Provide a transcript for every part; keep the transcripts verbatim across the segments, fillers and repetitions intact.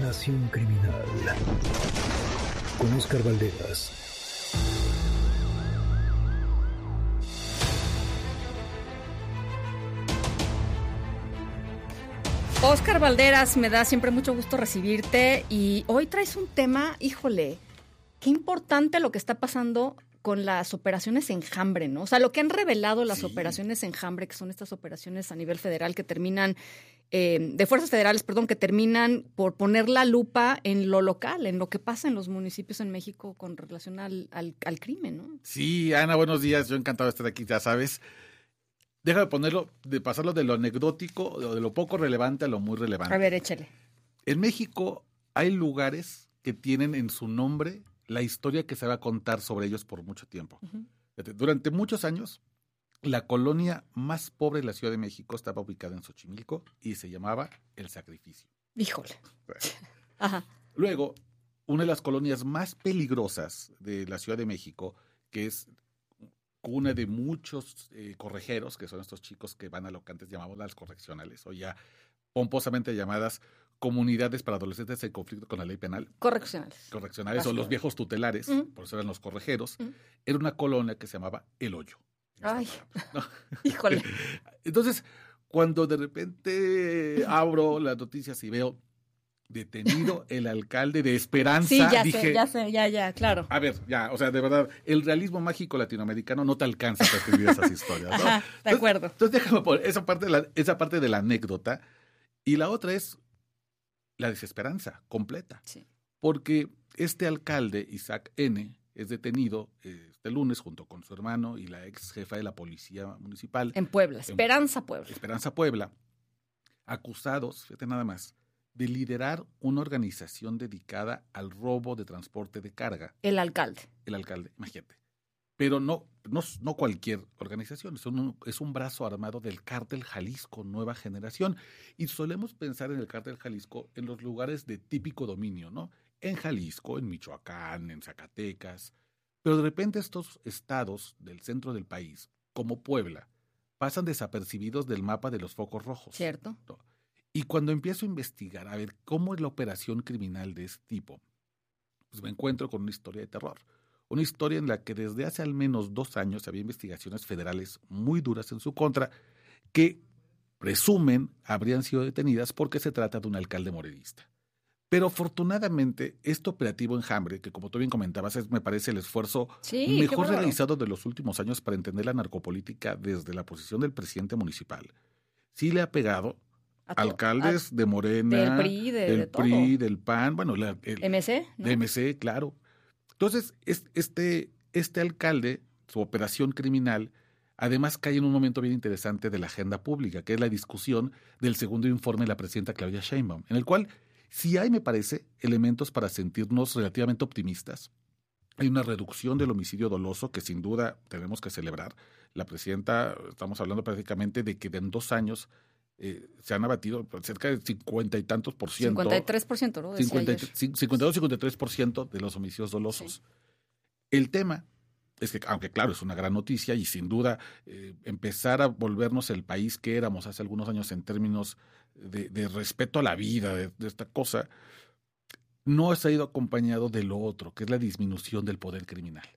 Operación Criminal con Óscar Valderas. Óscar Valderas, me da siempre mucho gusto recibirte y hoy traes un tema, híjole, qué importante lo que está pasando con las operaciones Enjambre, ¿no? O sea, lo que han revelado las sí. operaciones Enjambre, que son estas operaciones a nivel federal que terminan, eh, de fuerzas federales, perdón, que terminan por poner la lupa en lo local, en lo que pasa en los municipios en México con relación al, al, al crimen, ¿no? Sí, Ana, buenos días, yo encantado de estar aquí, ya sabes. Déjame ponerlo, de pasarlo de lo anecdótico, o de lo poco relevante a lo muy relevante. A ver, échale. En México hay lugares que tienen en su nombre la historia que se va a contar sobre ellos por mucho tiempo. Uh-huh. Durante muchos años, la colonia más pobre de la Ciudad de México estaba ubicada en Xochimilco y se llamaba El Sacrificio. Híjole. Ajá. Luego, una de las colonias más peligrosas de la Ciudad de México, que es una de muchos eh, correjeros, que son estos chicos que van a lo que antes llamamos las correccionales, o ya pomposamente llamadas comunidades para adolescentes en conflicto con la ley penal. Correccionales. Correccionales, Así o los viejos tutelares, uh-huh. por eso eran los correjeros. Uh-huh. Era una colonia que se llamaba El Hoyo. Ay, ¿no? Híjole. Entonces, cuando de repente abro las noticias y veo detenido el alcalde de Esperanza, sí, ya dije, sé, ya sé, ya, ya, claro. A ver, ya, o sea, de verdad, el realismo mágico latinoamericano no te alcanza para escribir esas historias, ¿no? Ajá, de acuerdo. Entonces, entonces déjame poner esa parte, de la, esa parte de la anécdota. Y la otra es la desesperanza completa. Sí. Porque este alcalde, Isaac N., es detenido este lunes junto con su hermano y la ex jefa de la policía municipal. En Puebla, Esperanza en, Puebla. Esperanza Puebla, acusados, fíjate nada más, de liderar una organización dedicada al robo de transporte de carga. El alcalde. El alcalde, imagínate. Pero no, no, no cualquier organización, es un, es un brazo armado del Cártel Jalisco Nueva Generación. Y solemos pensar en el Cártel Jalisco en los lugares de típico dominio, ¿no? En Jalisco, en Michoacán, en Zacatecas. Pero de repente estos estados del centro del país, como Puebla, pasan desapercibidos del mapa de los focos rojos. Cierto. ¿No? Y cuando empiezo a investigar, a ver cómo es la operación criminal de este tipo, pues me encuentro con una historia de terror. Una historia en la que desde hace al menos dos años había investigaciones federales muy duras en su contra que presumen habrían sido detenidas porque se trata de un alcalde morenista. Pero afortunadamente este operativo Enjambre, que como tú bien comentabas, es, me parece el esfuerzo sí, mejor realizado de los últimos años para entender la narcopolítica desde la posición del presidente municipal, sí le ha pegado a alcaldes a, de Morena, del P R I, de, del de P R I, del P A N, bueno, la, el, M C, ¿no? De M C, claro. Entonces, este, este alcalde, su operación criminal, además cae en un momento bien interesante de la agenda pública, que es la discusión del segundo informe de la presidenta Claudia Sheinbaum, en el cual sí hay, me parece, elementos para sentirnos relativamente optimistas. Hay una reducción del homicidio doloso que sin duda tenemos que celebrar. La presidenta, estamos hablando prácticamente de que en dos años Eh, se han abatido cerca de cincuenta y tantos por ciento. cincuenta y tres por ciento, ¿no? cincuenta, cincuenta y dos, cincuenta y tres por ciento de los homicidios dolosos. Sí. El tema es que, aunque claro, es una gran noticia y sin duda eh, empezar a volvernos el país que éramos hace algunos años en términos de, de respeto a la vida, de, de esta cosa, no ha ido acompañado de lo otro, que es la disminución del poder criminal.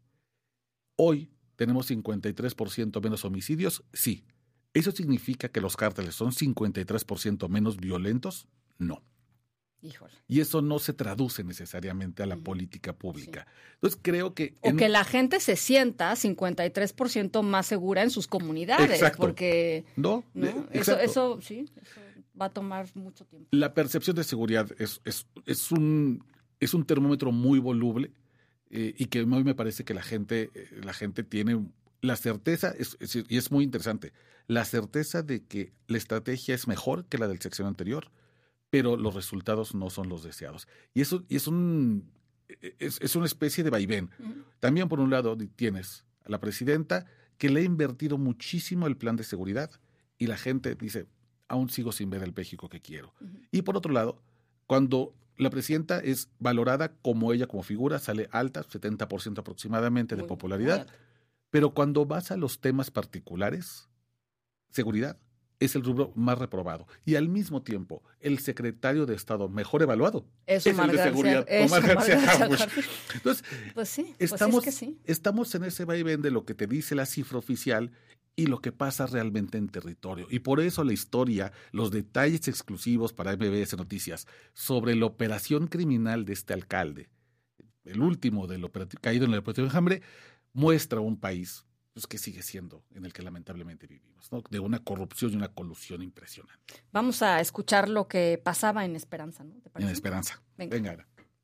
Hoy tenemos cincuenta y tres por ciento menos homicidios, sí. ¿Eso significa que los cárteles son cincuenta y tres por ciento menos violentos? No. Híjole. Y eso no se traduce necesariamente a la uh-huh. política pública. Sí. Entonces creo que... O en... que la gente se sienta cincuenta y tres por ciento más segura en sus comunidades. Exacto. Porque... No, ¿no? Eh, eso, eso, sí, eso va a tomar mucho tiempo. La percepción de seguridad es, es, es, un, es un termómetro muy voluble eh, y que hoy me parece que la gente, eh, la gente tiene... La certeza, es, es, y es muy interesante, la certeza de que la estrategia es mejor que la del sexenio anterior, pero los resultados no son los deseados. Y eso y es, un, es, es una especie de vaivén. Uh-huh. También, por un lado, tienes a la presidenta que le ha invertido muchísimo el plan de seguridad y la gente dice, aún sigo sin ver el México que quiero. Uh-huh. Y por otro lado, cuando la presidenta es valorada como ella, como figura, sale alta, setenta por ciento aproximadamente de muy, popularidad. Muy pero cuando vas a los temas particulares, seguridad, es el rubro más reprobado. Y al mismo tiempo, el secretario de Estado mejor evaluado es, es el de seguridad, Omar García Harfuch. Entonces, pues sí, estamos, pues es que sí. estamos en ese vaivén de lo que te dice la cifra oficial y lo que pasa realmente en territorio. Y por eso la historia, los detalles exclusivos para M B S Noticias sobre la operación criminal de este alcalde, el último del operativo, caído en el operativo Enjambre, muestra un país pues, que sigue siendo en el que lamentablemente vivimos, ¿no? De una corrupción y una colusión impresionante. Vamos a escuchar lo que pasaba en Esperanza, ¿no? ¿Te parece? En Esperanza. Venga. Venga.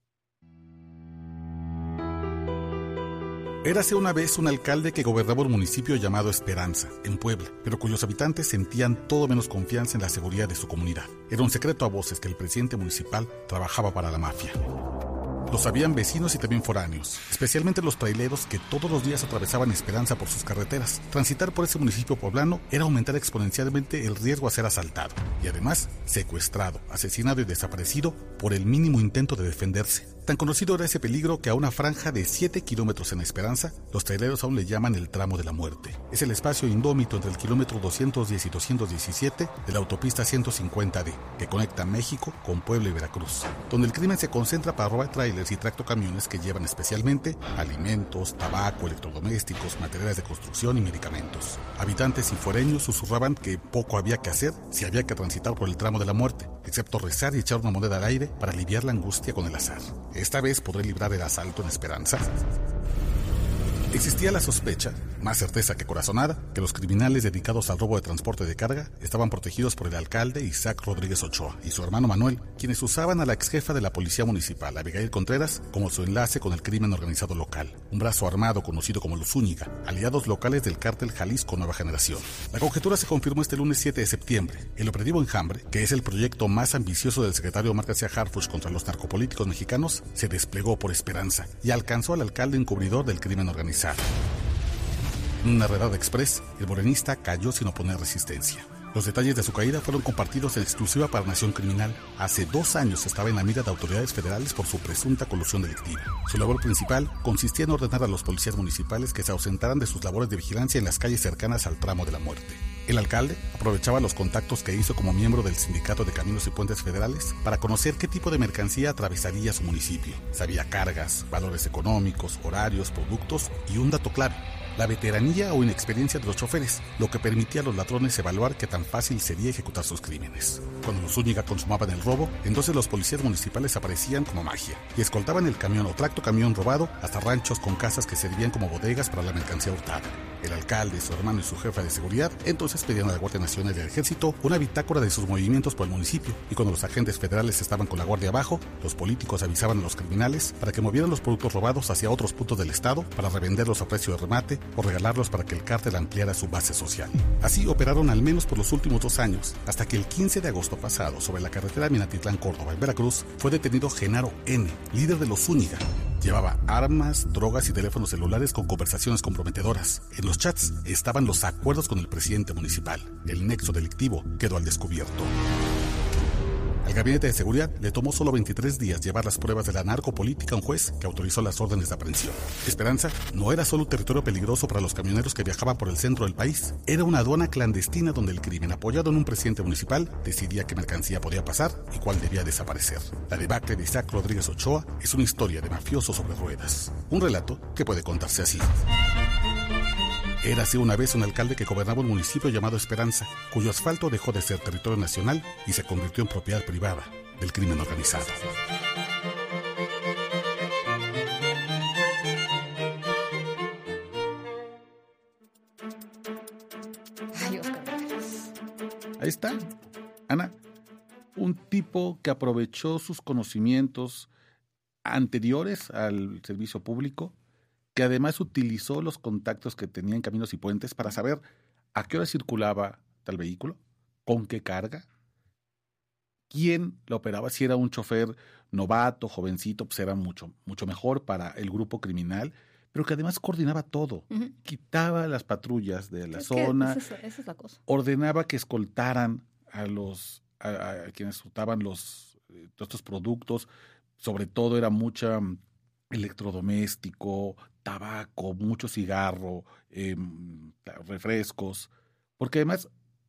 Érase una vez un alcalde que gobernaba un municipio llamado Esperanza, en Puebla, pero cuyos habitantes sentían todo menos confianza en la seguridad de su comunidad. Era un secreto a voces que el presidente municipal trabajaba para la mafia. Lo sabían vecinos y también foráneos, especialmente los traileros que todos los días atravesaban Esperanza por sus carreteras. Transitar por ese municipio poblano era aumentar exponencialmente el riesgo a ser asaltado y además secuestrado, asesinado y desaparecido por el mínimo intento de defenderse. Tan conocido era ese peligro que a una franja de siete kilómetros en Esperanza, los traileros aún le llaman el tramo de la muerte. Es el espacio indómito entre el kilómetro doscientos diez y doscientos diecisiete de la autopista ciento cincuenta D, que conecta México con Puebla y Veracruz, donde el crimen se concentra para robar trailers y tractocamiones que llevan especialmente alimentos, tabaco, electrodomésticos, materiales de construcción y medicamentos. Habitantes y foreños susurraban que poco había que hacer si había que transitar por el tramo de la muerte, excepto rezar y echar una moneda al aire para aliviar la angustia con el azar. ¿Esta vez podré librar el asalto en Esperanza? Existía la sospecha, más certeza que corazonada, que los criminales dedicados al robo de transporte de carga estaban protegidos por el alcalde Isaac Rodríguez Ochoa y su hermano Manuel, quienes usaban a la exjefa de la policía municipal, Abigail Contreras, como su enlace con el crimen organizado local, un brazo armado conocido como los Zúñiga, aliados locales del cártel Jalisco Nueva Generación. La conjetura se confirmó este lunes siete de septiembre. El operativo Enjambre, que es el proyecto más ambicioso del secretario Omar García Harfuch contra los narcopolíticos mexicanos, se desplegó por Esperanza y alcanzó al alcalde encubridor del crimen organizado. En una redada express, el morenista cayó sin oponer resistencia. Los detalles de su caída fueron compartidos en exclusiva para Nación Criminal. Hace dos años estaba en la mira de autoridades federales por su presunta colusión delictiva. Su labor principal consistía en ordenar a los policías municipales que se ausentaran de sus labores de vigilancia en las calles cercanas al tramo de la muerte. El alcalde aprovechaba los contactos que hizo como miembro del Sindicato de Caminos y Puentes Federales para conocer qué tipo de mercancía atravesaría su municipio. Sabía cargas, valores económicos, horarios, productos y un dato clave: la veteranía o inexperiencia de los choferes, lo que permitía a los ladrones evaluar qué tan fácil sería ejecutar sus crímenes. Cuando los Zúñiga consumaban el robo, entonces los policías municipales aparecían como magia y escoltaban el camión o tractocamión robado hasta ranchos con casas que servían como bodegas para la mercancía hurtada. El alcalde, su hermano y su jefa de seguridad entonces pedían a la Guardia Nacional y al Ejército una bitácora de sus movimientos por el municipio, y cuando los agentes federales estaban con la guardia abajo, los políticos avisaban a los criminales para que movieran los productos robados hacia otros puntos del estado para revenderlos a precio de remate o regalarlos para que el cártel ampliara su base social. Así operaron al menos por los últimos dos años, hasta que el quince de agosto pasado, sobre la carretera Minatitlán-Córdoba en Veracruz, fue detenido Genaro N., líder de los Zúñiga. Llevaba armas, drogas y teléfonos celulares con conversaciones comprometedoras. En los chats estaban los acuerdos con el presidente municipal. El nexo delictivo quedó al descubierto. Al Gabinete de Seguridad le tomó solo veintitrés días llevar las pruebas de la narcopolítica a un juez que autorizó las órdenes de aprehensión. Esperanza no era solo un territorio peligroso para los camioneros que viajaban por el centro del país. Era una aduana clandestina donde el crimen, apoyado en un presidente municipal, decidía qué mercancía podía pasar y cuál debía desaparecer. La debacle de Isaac Rodríguez Ochoa es una historia de mafioso sobre ruedas. Un relato que puede contarse así. Érase una vez un alcalde que gobernaba un municipio llamado Esperanza, cuyo asfalto dejó de ser territorio nacional y se convirtió en propiedad privada del crimen organizado. Ay, Oscar Vélez. Ahí está, Ana, un tipo que aprovechó sus conocimientos anteriores al servicio público, que además utilizó los contactos que tenía en Caminos y Puentes para saber a qué hora circulaba tal vehículo, con qué carga, quién lo operaba, si era un chofer novato, jovencito, pues era mucho, mucho mejor para el grupo criminal, pero que además coordinaba todo, uh-huh. Quitaba las patrullas de la es zona, que esa, es, esa es la cosa. Ordenaba que escoltaran a los a, a quienes hurtaban los eh, todos estos productos, sobre todo era mucha electrodoméstico, tabaco, mucho cigarro, eh, refrescos, porque además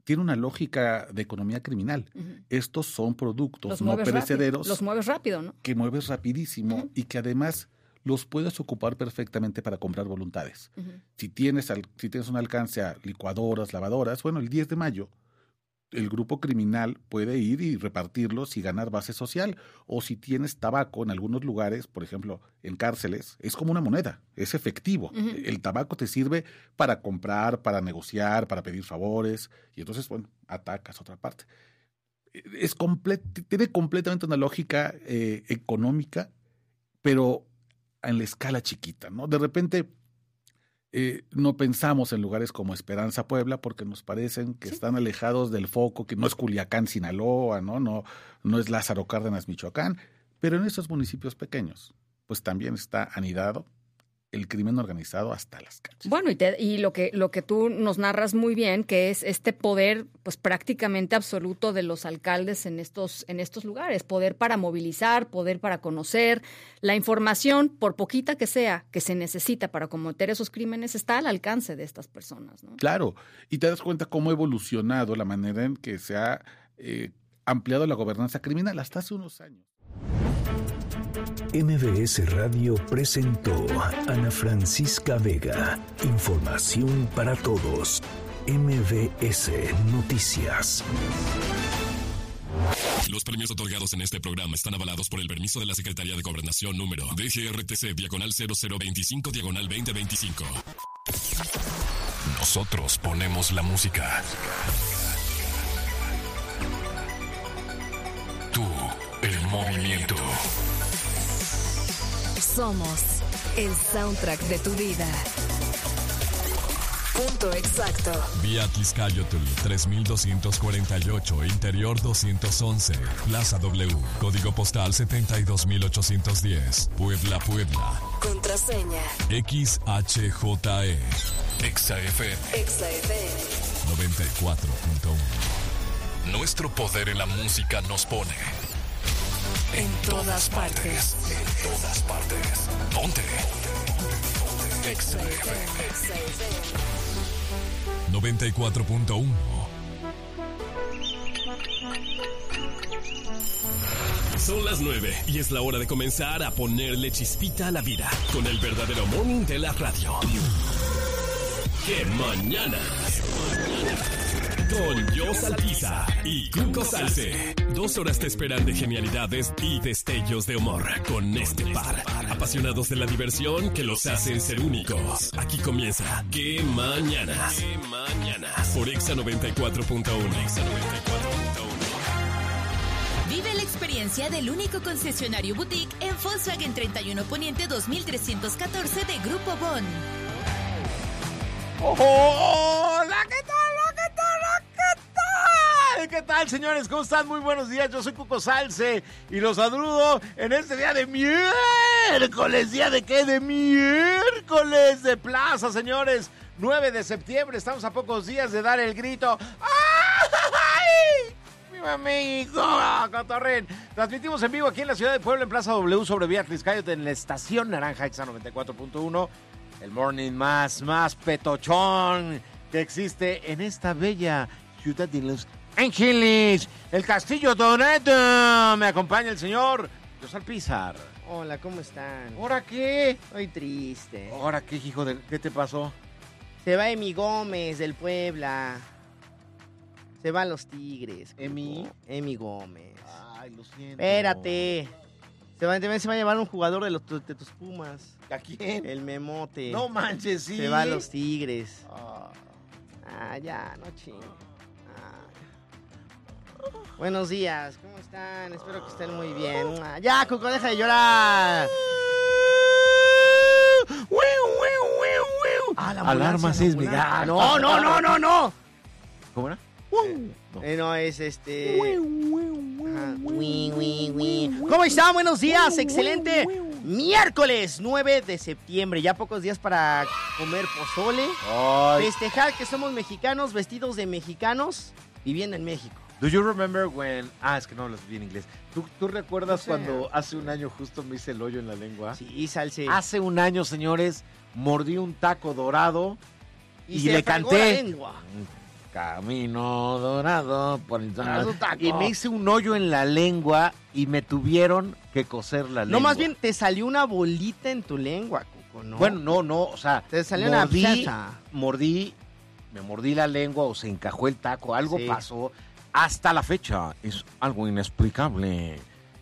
tiene una lógica de economía criminal. Uh-huh. Estos son productos los no perecederos. Rápido. Los mueves rápido, ¿no? Que mueves rapidísimo uh-huh. y que además los puedes ocupar perfectamente para comprar voluntades. Uh-huh. Si tienes, al, si tienes un alcance a licuadoras, lavadoras, bueno, el diez de mayo el grupo criminal puede ir y repartirlos y ganar base social. O si tienes tabaco en algunos lugares, por ejemplo, en cárceles, es como una moneda, es efectivo. Uh-huh. El tabaco te sirve para comprar, para negociar, para pedir favores, y entonces, bueno, atacas otra parte. Es comple- tiene completamente una lógica eh, económica, pero en la escala chiquita, ¿no? De repente eh, no pensamos en lugares como Esperanza, Puebla, porque nos parecen que sí. están alejados del foco, que no es Culiacán, Sinaloa, ¿no? No, no es Lázaro Cárdenas, Michoacán, pero en esos municipios pequeños, pues también está anidado el crimen organizado hasta las calles. Bueno, y, te, y lo que lo que tú nos narras muy bien, que es este poder, pues prácticamente absoluto de los alcaldes en estos en estos lugares, poder para movilizar, poder para conocer, la información, por poquita que sea, que se necesita para cometer esos crímenes, está al alcance de estas personas, ¿no? Claro, y te das cuenta cómo ha evolucionado la manera en que se ha eh, ampliado la gobernanza criminal hasta hace unos años. M B S Radio presentó Ana Francisca Vega. Información para todos. M B S Noticias. Los premios otorgados en este programa están avalados por el permiso de la Secretaría de Gobernación número D G R T C diagonal cero cero veinticinco diagonal veinte veinticinco. Nosotros ponemos la música. Tú, el movimiento. Somos el soundtrack de tu vida. Punto exacto. Vía Tliscayotl tres mil doscientos cuarenta y ocho, Interior doscientos once, Plaza W, Código Postal setenta y dos mil ochocientos diez, Puebla, Puebla. Contraseña X H J E. Exa F M. Exa F M. noventa y cuatro punto uno. Nuestro poder en la música nos pone en todas partes. En todas partes. Ponte. Exa F M. noventa y cuatro punto uno. Son las nueve y es la hora de comenzar a ponerle chispita a la vida con el verdadero morning de la radio. ¡Qué mañana! Con Jos Alpiza y Cuco Salce. Dos horas te esperan de genialidades y destellos de humor con este par. Apasionados de la diversión que los hacen ser únicos. Aquí comienza ¡Qué mañanas! ¡Qué mañanas! Por Exa noventa y cuatro punto uno. Exa noventa y cuatro punto uno. Vive la experiencia del único concesionario boutique en Volkswagen treinta y uno Poniente dos mil trescientos catorce de Grupo Bon. ¡Hola! ¿Qué tal? ¿Qué tal? ¿Qué tal? ¿Qué tal, señores? ¿Cómo están? Muy buenos días. Yo soy Cuco Salce y los saludo en este día de miércoles. ¿Día de qué? De miércoles de plaza, señores. nueve de septiembre. Estamos a pocos días de dar el grito. ¡Ay! ¡Viva México! ¡Cotorren! Transmitimos en vivo aquí en la ciudad de Puebla, en Plaza W, sobre Vía Tliscayotl, en la estación Naranja, Exa noventa y cuatro punto uno. El morning más, más petochón que existe en esta bella ciudad de Los Ángeles. El Castillo Dorado. Me acompaña el señor Jos Alpiza. Hola, ¿cómo están? ¿Ahora qué? Estoy triste. ¿Ahora qué, hijo de...? ¿Qué te pasó? Se va Emi Gómez del Puebla. Se van los Tigres. ¿Emi? Emi Gómez. Ay, lo siento. Espérate. Se va, se va a llevar un jugador de, los, de tus Pumas. ¿A quién? El Memote. No manches, sí. Se va a los Tigres. Ah, ah ya, no chingue. Ah. Buenos días, ¿cómo están? Espero que estén muy bien. Ah, ya, Cuco, deja de llorar. Ah, la alarma sísmica. No, no, no, no, no. ¿Cómo era? Eh, no. Eh, no, es este... Ajá. Wii, wii, wii. ¿Cómo están? Buenos días, excelente miércoles nueve de septiembre. Ya pocos días para comer pozole. Ay. Festejar que somos mexicanos, vestidos de mexicanos, viviendo en México. Do you remember when... Ah, es que no hablas bien inglés. ¿Tú, tú recuerdas no sé. Cuando hace un año justo me hice el hoyo en la lengua? Sí, Salce. Hace un año, señores, mordí un taco dorado y, y se le canté. La lengua. camino dorado por el Ah, su taco. y me hice un hoyo en la lengua y me tuvieron que coser la lengua. No, más bien te salió una bolita en tu lengua, Cuco, ¿no? Bueno, no, no, o sea, te salió mordí, una abscesa. mordí, me mordí la lengua o se encajó el taco, algo Sí. pasó. Hasta la fecha es algo inexplicable,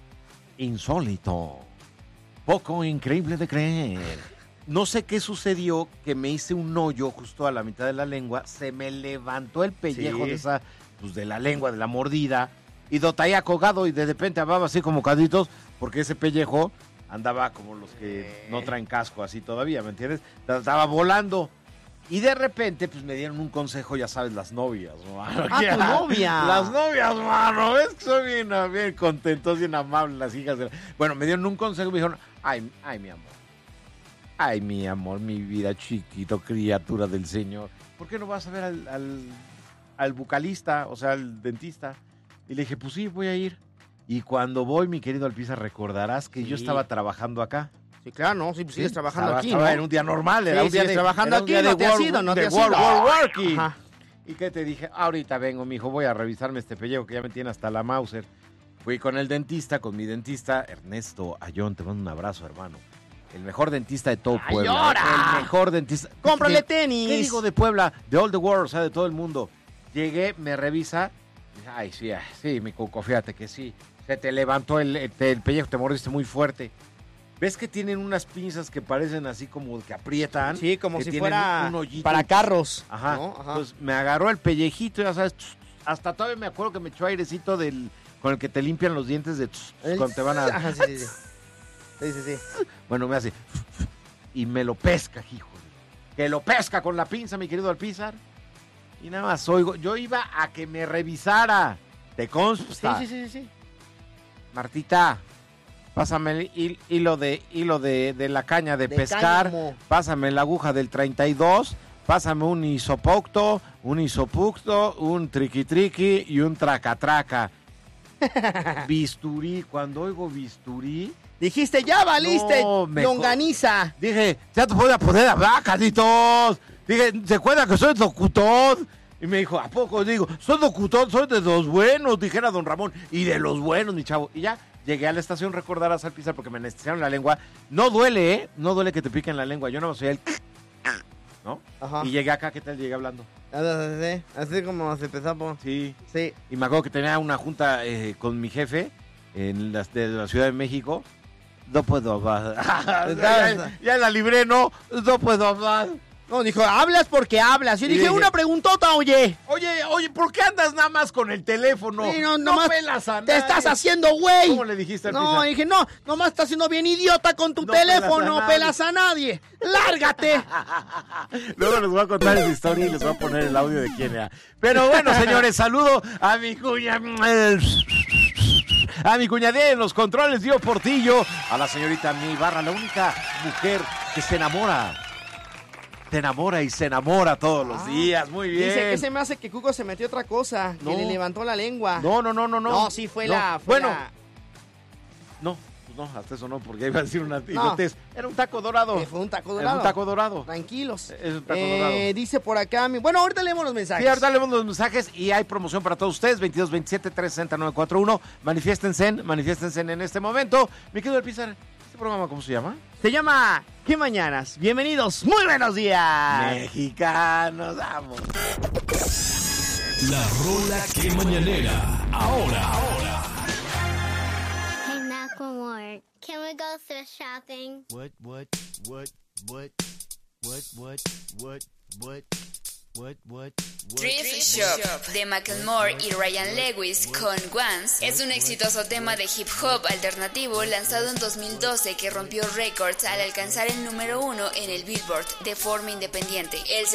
insólito, poco increíble de creer. No sé qué sucedió, que me hice un hoyo justo a la mitad de la lengua, se me levantó el pellejo Sí. de esa, pues de la lengua, de la mordida, y dotaía colgado y de repente hablaba así como caditos, porque ese pellejo andaba como los que no traen casco así todavía, ¿me entiendes? Estaba volando. Y de repente, pues me dieron un consejo, ya sabes, las novias, mano. Ah, tu novia. Las novias, mano. ¿Ves que son bien, bien contentos, bien amables las hijas? De... Bueno, me dieron un consejo y me dijeron, ay, ay, mi amor. Ay, mi amor, mi vida, chiquito, criatura del Señor. ¿Por qué no vas a ver al, al, al vocalista, o sea, al dentista? Y le dije, pues sí, voy a ir. Y cuando voy, mi querido Alpiza, recordarás que Sí. yo estaba trabajando acá. Sí, claro, no, sí, pues sigues Sí, trabajando estaba- aquí, estaba ¿no? en un día normal, era Sí, un día sigues de, trabajando era un aquí, día no de te has work- ido, no de te has work- ido. work- working. Ajá. ¿Y qué te dije? Ahorita vengo, mijo, voy a revisarme este pellejo que ya me tiene hasta la Mauser. Fui con el dentista, con mi dentista, Ernesto Ayón, te mando un abrazo, hermano. El mejor dentista de todo ¡Ay, Puebla. llora! El mejor dentista. ¡Cómprale ¿Qué- tenis! ¿Qué digo de Puebla? De all the world, o sea, de todo el mundo. Llegué, me revisa. Dije, ay, sí, ay, sí, mi cuco, fíjate que sí. Se te levantó el, el, el pellejo, te mordiste muy fuerte. ¿Ves que tienen unas pinzas que parecen así como que aprietan? Sí, como que si tienen fuera un hoyito? para carros. Ajá. ¿no? Ajá. Pues me agarró el pellejito, ya sabes. Hasta todavía me acuerdo que me echó airecito del con el que te limpian los dientes de El- cuando te van a. Ajá, sí, sí, sí. Sí, sí, sí. Bueno, me hace. Y me lo pesca, hijo. Que lo pesca con la pinza, mi querido Alpizar. Y nada más oigo. Yo iba a que me revisara. ¿Te consta? Sí, sí, sí, sí. Martita, pásame el hil- hilo de hilo de, de la caña de, De pescar. cáñamo. Pásame la aguja del treinta y dos. Pásame un isopocto, un isopucto, un triqui-triqui y un traca-traca. Bisturí. Cuando oigo bisturí, Dijiste, ya valiste, No, me longaniza. dije, ya te voy a poder hablar, caditos. Dije, ¿se acuerda que soy locutor? Y me dijo, ¿a poco? Digo, soy locutor, soy de los buenos, dijera don Ramón. Y de los buenos, mi chavo. Y ya llegué a la estación, recordarás al pisar porque me anestesiaron la lengua. No duele, ¿eh? No duele que te piquen la lengua. Yo no soy el... ¿no? Ajá. Y llegué acá, ¿qué tal llegué hablando? Así, así como se empezó. Sí. Sí. Y me acuerdo que tenía una junta eh, con mi jefe en la, de la Ciudad de México. No puedo hablar. ya, ya la libré, no. No puedo hablar. No, dijo, hablas porque hablas. Yo Y dije, dije, una preguntota, oye. Oye, oye, ¿por qué andas nada más con el teléfono? Sí, no, no nomás pelas a Te nadie. estás haciendo güey. ¿Cómo le dijiste al No, Pizarro? dije, no, nomás estás haciendo bien idiota con tu No teléfono, pelas a pelas a nadie. ¡Lárgate! Luego les voy a contar esa historia y les voy a poner el audio de quién era. Pero bueno, señores, saludo a mi cuña... A mi cuñadía en los controles, Dio Portillo. A la señorita Mi Barra, la única mujer que se enamora. Te enamora y se enamora todos los días. Muy bien. Dice que se me hace que Cuco se metió otra cosa, No. que le levantó la lengua. No, no, no, no, no. No, sí fue No. la... fue Bueno, la- no, pues no, hasta eso no, porque iba a decir una idiotez. Era un taco dorado. que fue un taco Era dorado. un taco dorado. Tranquilos. Es un taco Eh, dorado. Dice por acá, mi... bueno, ahorita leemos los mensajes. Sí, ahorita leemos los mensajes y hay promoción para todos ustedes, veintidós veintisiete tres sesenta nueve cuarenta y uno. Manifiéstense, manifiéstense en este momento. Mi querido El Pizarro, ¿este programa cómo se llama? Se llama ¿Qué mañanas? Bienvenidos, muy buenos días. Mexicanos, vamos. La rola que mañanera. Ahora, ahora. Hey, Macklemore, can we go thrift shopping? What, what, what, what, what, what, what, what, what, what, what? Thrift Shop de Macklemore y Ryan Lewis con Once es un exitoso tema de hip hop alternativo lanzado en dos mil doce que rompió récords al alcanzar el número uno en el Billboard de forma independiente. El